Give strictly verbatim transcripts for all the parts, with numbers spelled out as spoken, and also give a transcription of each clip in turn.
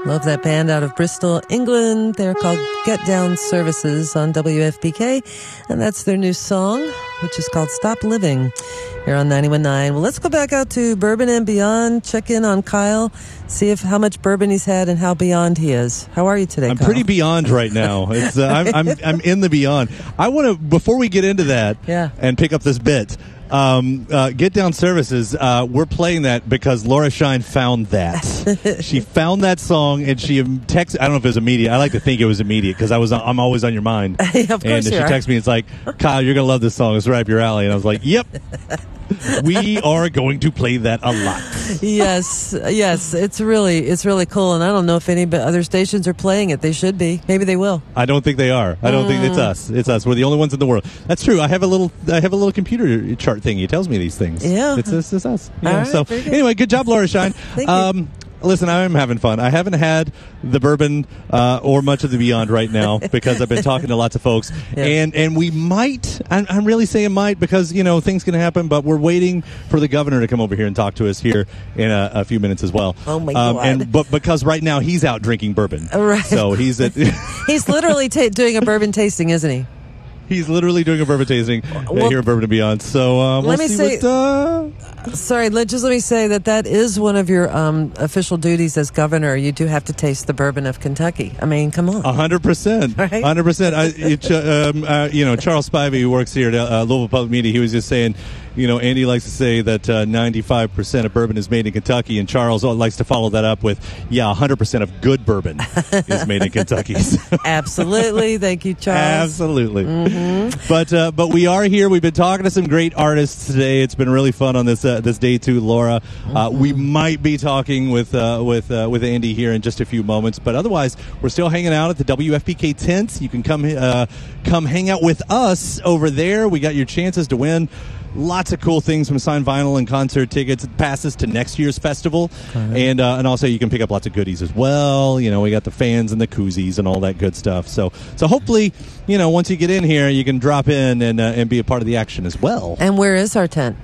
Love that band out of Bristol, England. They're called Get Down Services on W F P K, and that's their new song, which is called Stop Living, here on ninety-one point nine. Well, let's go back out to Bourbon and Beyond, check in on Kyle, see if how much bourbon he's had and how beyond he is. How are you today, I'm Kyle? pretty beyond right now. It's, uh, I'm, I'm, I'm in the beyond. I want to, before we get into that yeah. and pick up this bit, Um, uh, Get Down Services, uh, we're playing that because Laura Shine found that. She found that song and she texted, I don't know if it was immediate. I like to think it was immediate because I was, I'm always on your mind. Yeah, of course and you she are. texted me, it's like, Kyle, you're going to love this song. It's right up your alley. And I was like, yep. We are going to play that a lot. Yes, yes, it's really, it's really cool, and I don't know if any but other stations are playing it. They should be. Maybe they will. I don't think they are. I don't mm. think it's us. It's us. We're the only ones in the world. That's true. I have a little, I have a little computer chart thing. It tells me these things. Yeah, it's, it's, it's us. You All know, right, so good. Anyway, good job, Laura Shine. Thank um, you. Listen, I'm having fun. I haven't had the bourbon uh, or much of the beyond right now because I've been talking to lots of folks, yeah. and and we might. I'm, I'm really saying might because you know things can happen, but we're waiting for the governor to come over here and talk to us here in a, a few minutes as well. Oh my um, God! And but because right now he's out drinking bourbon, right? So he's at he's literally ta- doing a bourbon tasting, isn't he? He's literally doing a bourbon tasting well, here at Bourbon and Beyond. So uh, we'll let me see say, what... Uh... Sorry, let, just let me say that that is one of your um, official duties as governor. You do have to taste the bourbon of Kentucky. I mean, come on. A hundred percent. A hundred percent. Um, uh, you know, Charles Spivey, who works here at uh, Louisville Public Media, he was just saying, you know, Andy likes to say that uh, ninety-five percent of bourbon is made in Kentucky, and Charles likes to follow that up with, yeah, one hundred percent of good bourbon is made in Kentucky. Absolutely. Thank you, Charles. Absolutely. Mm-hmm. But uh, but we are here. We've been talking to some great artists today. It's been really fun on this uh, this day too, Laura. Uh, mm-hmm. We might be talking with uh, with uh, with Andy here in just a few moments, but otherwise, we're still hanging out at the W F P K tent. You can come uh, come hang out with us over there. We got your chances to win lots of cool things from signed vinyl and concert tickets, passes to next year's festival, right. and uh, and also you can pick up lots of goodies as well. You know, we got the fans and the koozies and all that good stuff. So so hopefully, you know, once you get in here, you can drop in and uh, and be a part of the action as well. And where is our tent?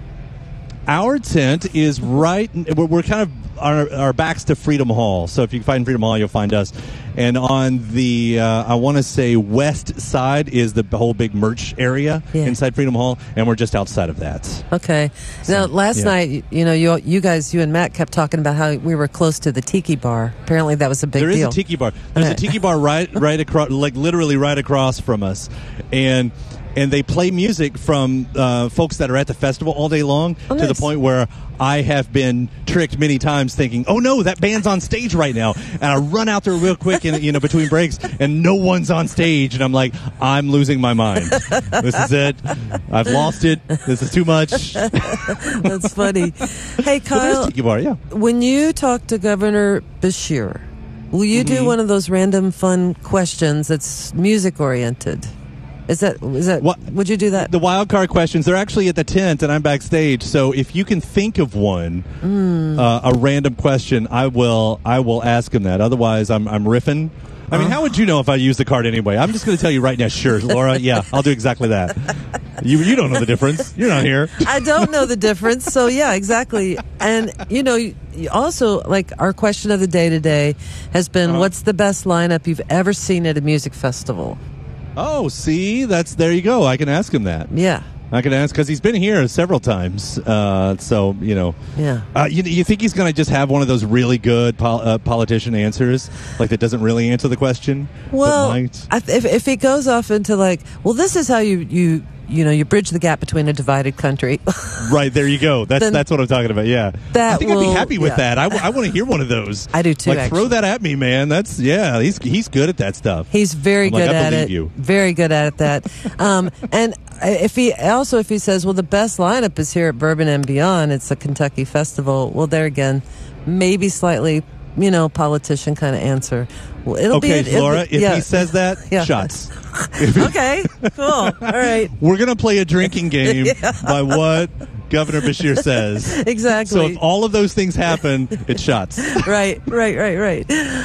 Our tent is right. We're, we're kind of our, our backs to Freedom Hall. So if you find Freedom Hall, you'll find us. And on the, uh, I want to say west side is the whole big merch area yeah. inside Freedom Hall, and we're just outside of that. Okay. So, now, last yeah. night, you know, you you guys, you and Matt kept talking about how we were close to the Tiki Bar. Apparently, that was a big there deal. There is a Tiki Bar. There's okay. a Tiki Bar right, right across, like literally right across from us, and. And they play music from uh, folks that are at the festival all day long oh, to nice. the point where I have been tricked many times thinking, oh, no, that band's on stage right now. And I run out there real quick in, you know, between breaks, and no one's on stage. And I'm like, I'm losing my mind. This is it. I've lost it. This is too much. That's funny. Hey, Kyle, Tiki Bar, yeah. when you talk to Governor Beshear, will you mm-hmm. do one of those random fun questions that's music-oriented? Is that, is that, what, would you do that? The wild card questions, they're actually at the tent and I'm backstage. So if you can think of one, mm. uh, a random question, I will, I will ask him that. Otherwise I'm, I'm riffing. I mean, uh. how would you know if I use the card anyway? I'm just going to tell you right now. Sure, Laura. Yeah, I'll do exactly that. You, you don't know the difference. You're not here. I don't know the difference. So yeah, exactly. And you know, you also like our question of the day today has been, uh-huh. what's the best lineup you've ever seen at a music festival? Oh, see, that's there you go. I can ask him that. Yeah, I can ask because he's been here several times. Uh, so you know, yeah. Uh, you, you think he's going to just have one of those really good pol- uh, politician answers, like that doesn't really answer the question? Well, I th- if if he goes off into like, well, this is how you you. You know, you bridge the gap between a divided country. Right, there you go. That's then that's what I'm talking about, yeah. That I think will, I'd be happy with yeah. that. I, w- I want to hear one of those. I do too, Like, actually. throw that at me, man. That's, yeah, he's he's good at that stuff. He's very I'm good like, I at believe it. You. Very good at that. um, and if he, also if he says, well, the best lineup is here at Bourbon and Beyond, it's a Kentucky festival, well, there again, maybe slightly, you know, politician kind of answer. Well, it'll okay, be, it'll Laura, be, if yeah. he says that, yeah. shots. Okay, cool. All right. We're going to play a drinking game yeah. by what Governor Beshear says. Exactly. So if all of those things happen, it's shots. Right, right, right, right.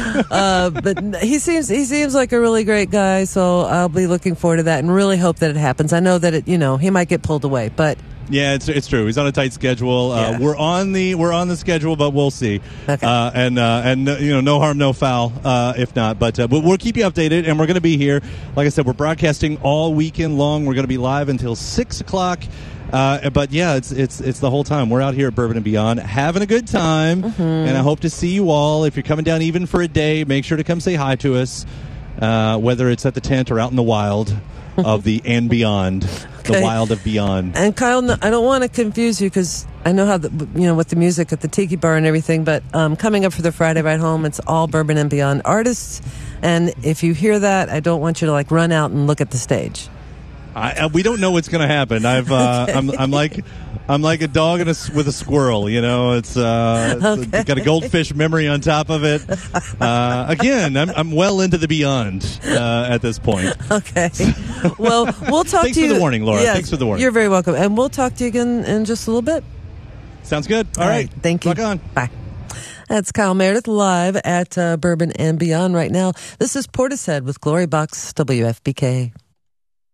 Uh, but he seems he seems like a really great guy, so I'll be looking forward to that and really hope that it happens. I know that it, you know, he might get pulled away, but Yeah, it's it's true. He's on a tight schedule. Uh, Yeah. We're on the we're on the schedule, but we'll see. Okay. Uh, and uh, and uh, you know, no harm, no foul. Uh, if not, but uh, we'll, we'll keep you updated, and we're going to be here. Like I said, we're broadcasting all weekend long. We're going to be live until six o'clock. Uh, but yeah, it's it's it's the whole time. We're out here at Bourbon and Beyond having a good time, Mm-hmm. and I hope to see you all. If you're coming down even for a day, make sure to come say hi to us, uh, whether it's at the tent or out in the wild of the and beyond, the Okay. wild of beyond. And Kyle, no- I don't want to confuse you because I know how the, you know with the music at the Tiki Bar and everything. But um, coming up for the Friday Ride Home, it's all Bourbon and Beyond artists. And if you hear that, I don't want you to like run out and look at the stage. I, uh, we don't know what's going to happen. I've, uh, I'm, I'm like, I'm like a dog in a s with a squirrel. You know, it's, uh, it's Okay. got a goldfish memory on top of it. Uh, again, I'm, I'm well into the beyond uh, at this point. Okay. Well, we'll talk Thanks to for you. the warning, Laura. Yes, Thanks for the warning. You're very welcome. And we'll talk to you again in just a little bit. Sounds good. All right. Thank you. Rock on. Bye. That's Kyle Meredith live at uh, Bourbon and Beyond right now. This is Portishead with Glory Box W F B K.